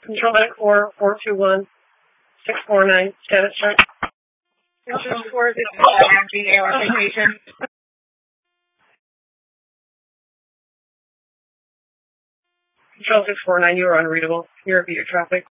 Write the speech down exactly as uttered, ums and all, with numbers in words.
Control Medic four, four two one, six four nine, status check. Control four zero one, B A location. Control six four nine, you are unreadable. You're via traffic.